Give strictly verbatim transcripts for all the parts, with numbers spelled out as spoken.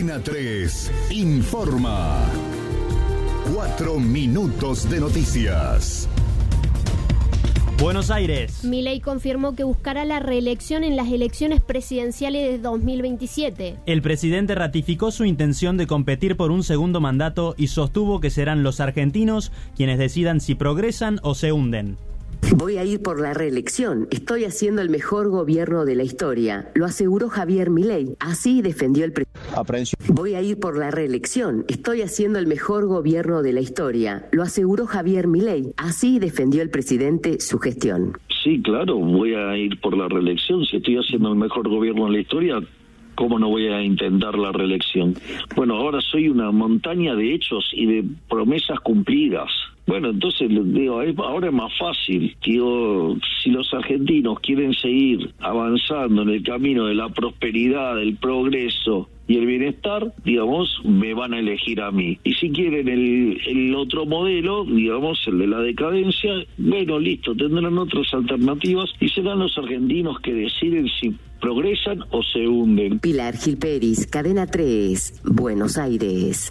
Cadena tres informa. Cuatro minutos de noticias. Buenos Aires. Milei confirmó que buscará la reelección en las elecciones presidenciales de dos mil veintisiete. El presidente ratificó su intención de competir por un segundo mandato y sostuvo que serán los argentinos quienes decidan si progresan o se hunden. Voy a ir por la reelección. Estoy haciendo el mejor gobierno de la historia, lo aseguró Javier Milei. Así defendió el presidente. Voy a ir por la reelección. Estoy haciendo el mejor gobierno de la historia, lo aseguró Javier Milei. Así defendió el presidente su gestión. Sí, claro, voy a ir por la reelección. Si estoy haciendo el mejor gobierno de la historia, ¿cómo no voy a intentar la reelección? Bueno, ahora soy una montaña de hechos y de promesas cumplidas. Bueno, entonces, digo, ahora es más fácil. Digo, si los argentinos quieren seguir avanzando en el camino de la prosperidad, del progreso y el bienestar, digamos, me van a elegir a mí. Y si quieren el, el otro modelo, digamos, el de la decadencia, bueno, listo, tendrán otras alternativas y serán los argentinos que deciden si progresan o se hunden. Pilar Gil Peris, Cadena tres, Buenos Aires.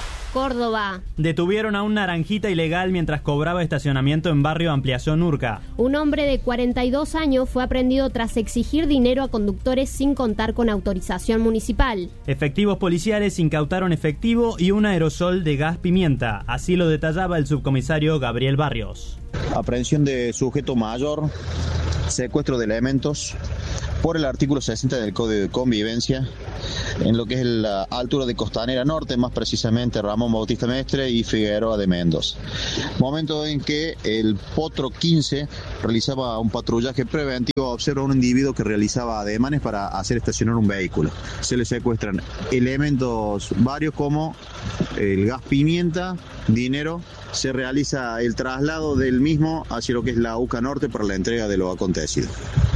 Córdoba. Detuvieron a un naranjita ilegal mientras cobraba estacionamiento en barrio Ampliación Urca. Un hombre de cuarenta y dos años fue aprendido tras exigir dinero a conductores sin contar con autorización municipal. Efectivos policiales incautaron efectivo y un aerosol de gas pimienta. Así lo detallaba el subcomisario Gabriel Barrios. Aprehensión de sujeto mayor, secuestro de elementos por el artículo sesenta del Código de Convivencia en lo que es la altura de Costanera Norte, más precisamente Ramón Bautista Mestre y Figueroa de Mendoza. Momento en que el Potro quince realizaba un patrullaje preventivo, observa a un individuo que realizaba ademanes para hacer estacionar un vehículo. Se le secuestran elementos varios como el gas pimienta, dinero. Se realiza el traslado del mismo hacia lo que es la UCA Norte para la entrega de lo acontecido.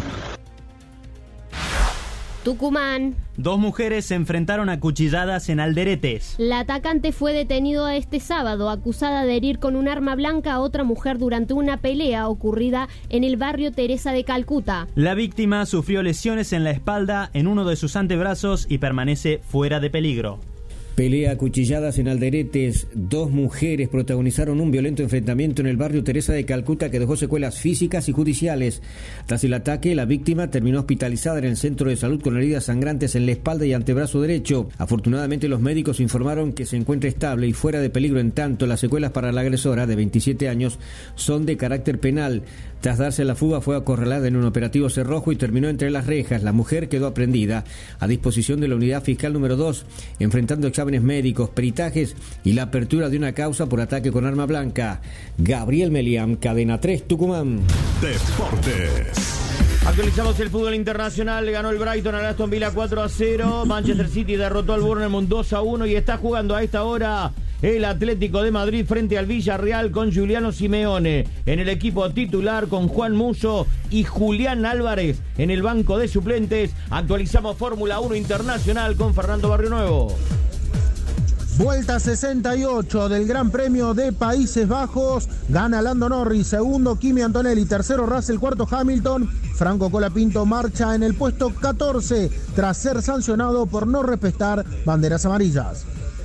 Tucumán. Dos mujeres se enfrentaron a cuchilladas en Alderetes. La atacante fue detenido este sábado, acusada de herir con un arma blanca a otra mujer durante una pelea ocurrida en el barrio Teresa de Calcuta. La víctima sufrió lesiones en la espalda, en uno de sus antebrazos y permanece fuera de peligro. Pelea a cuchilladas en Alderetes. Dos mujeres protagonizaron un violento enfrentamiento en el barrio Teresa de Calcuta que dejó secuelas físicas y judiciales. Tras el ataque, la víctima terminó hospitalizada en el centro de salud con heridas sangrantes en la espalda y antebrazo derecho. Afortunadamente, los médicos informaron que se encuentra estable y fuera de peligro. En tanto, las secuelas para la agresora, de veintisiete años, son de carácter penal. Tras darse la fuga, fue acorralada en un operativo cerrojo y terminó entre las rejas. La mujer quedó aprehendida a disposición de la unidad fiscal número dos, enfrentando exámenes médicos, peritajes y la apertura de una causa por ataque con arma blanca. Gabriel Meliam, Cadena tres, Tucumán. Deportes. Actualizamos el fútbol internacional. Ganó el Brighton al Aston Villa cuatro a cero. Manchester City derrotó al Bournemouth dos a uno y está jugando a esta hora el Atlético de Madrid frente al Villarreal con Giuliano Simeone en el equipo titular, con Juan Musso y Julián Álvarez en el banco de suplentes. Actualizamos Fórmula uno Internacional con Fernando Barrionuevo. Vuelta sesenta y ocho del Gran Premio de Países Bajos. Gana Lando Norris, segundo Kimi Antonelli, tercero Russell, cuarto Hamilton. Franco Colapinto marcha en el puesto catorce tras ser sancionado por no respetar banderas amarillas.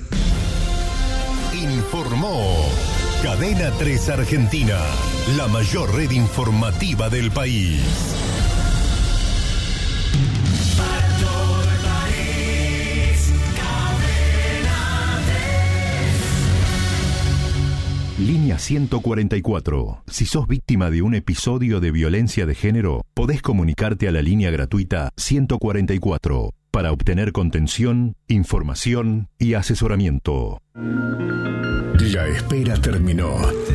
Informó Cadena tres Argentina, la mayor red informativa del país. Línea ciento cuarenta y cuatro. Si sos víctima de un episodio de violencia de género, podés comunicarte a la línea gratuita ciento cuarenta y cuatro para obtener contención, información y asesoramiento. La espera terminó.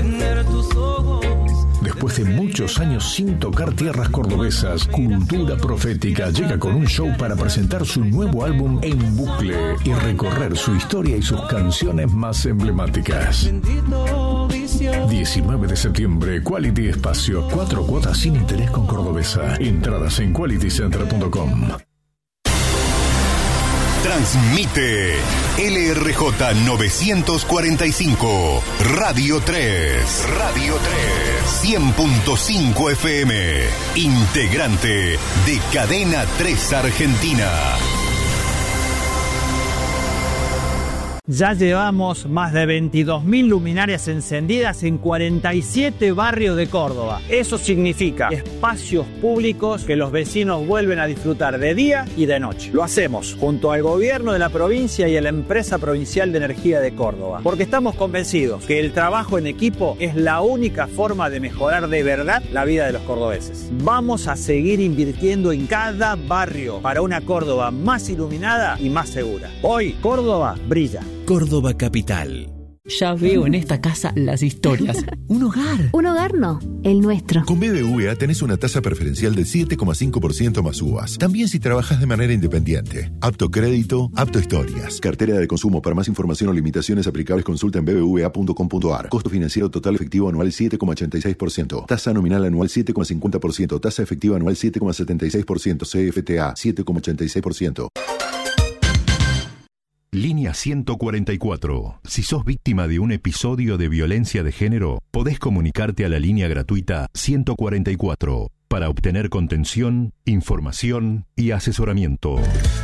Después de muchos años sin tocar tierras cordobesas, Cultura Profética llega con un show para presentar su nuevo álbum en bucle y recorrer su historia y sus canciones más emblemáticas. diecinueve de septiembre, Quality Espacio, cuatro cuotas sin interés con Cordobesa. Entradas en quality center punto com. Transmite L R J novecientos cuarenta y cinco, Radio tres. Radio tres. cien punto cinco F M. Integrante de Cadena tres Argentina. Ya llevamos más de veintidós mil luminarias encendidas en cuarenta y siete barrios de Córdoba. Eso significa espacios públicos que los vecinos vuelven a disfrutar de día y de noche. Lo hacemos junto al gobierno de la provincia y a la empresa provincial de energía de Córdoba, porque estamos convencidos que el trabajo en equipo es la única forma de mejorar de verdad la vida de los cordobeses. Vamos a seguir invirtiendo en cada barrio para una Córdoba más iluminada y más segura. Hoy Córdoba brilla. Córdoba Capital. Ya veo en esta casa las historias. Un hogar. Un hogar no, el nuestro. Con B B V A tenés una tasa preferencial del siete coma cinco por ciento más U V As. También si trabajas de manera independiente. Apto crédito, apto historias. Cartera de consumo. Para más información o limitaciones aplicables consulta en b b v a punto com punto a r. Costo financiero total efectivo anual siete coma ochenta y seis por ciento. Tasa nominal anual siete coma cincuenta por ciento. Tasa efectiva anual siete coma setenta y seis por ciento. C F T A siete coma ochenta y seis por ciento. Línea ciento cuarenta y cuatro. Si sos víctima de un episodio de violencia de género, podés comunicarte a la línea gratuita ciento cuarenta y cuatro para obtener contención, información y asesoramiento.